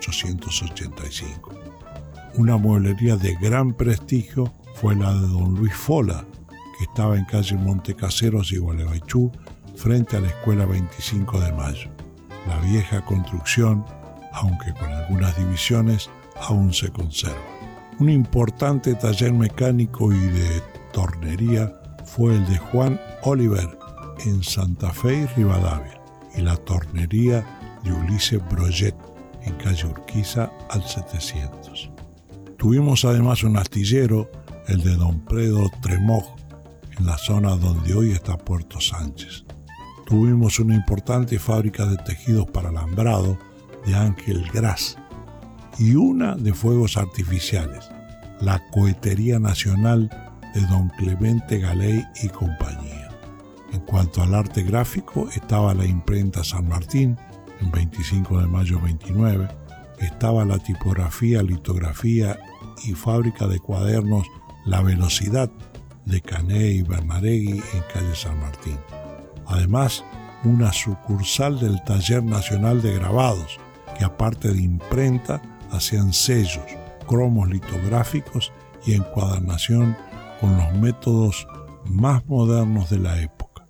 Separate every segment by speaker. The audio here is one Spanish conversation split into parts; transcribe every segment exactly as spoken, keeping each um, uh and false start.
Speaker 1: ochocientos ochenta y cinco. Una mueblería de gran prestigio fue la de don Luis Fola, que estaba en calle Montecaseros y Gualeguaychú, frente a la Escuela veinticinco de Mayo. La vieja construcción, aunque con algunas divisiones, aún se conserva. Un importante taller mecánico y de tornería fue el de Juan Oliver en Santa Fe y Rivadavia, y la tornería de Ulises Broget en calle Urquiza al setecientos. Tuvimos además un astillero, el de don Predo Tremoj, en la zona donde hoy está Puerto Sánchez. Tuvimos una importante fábrica de tejidos para alambrado de Ángel Gras y una de fuegos artificiales, la Cohetería Nacional de don Clemente Galey y compañía. En cuanto al arte gráfico, estaba la imprenta San Martín, en veinticinco de mayo veintinueve, estaba la tipografía, litografía y fábrica de cuadernos La Velocidad de Cané y Bernardegui en calle San Martín. Además, una sucursal del Taller Nacional de Grabados, que aparte de imprenta, hacían sellos, cromos litográficos y encuadernación con los métodos más modernos de la época.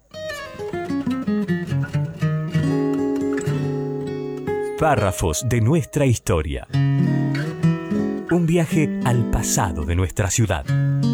Speaker 2: Párrafos de nuestra historia. Un viaje al pasado de nuestra ciudad.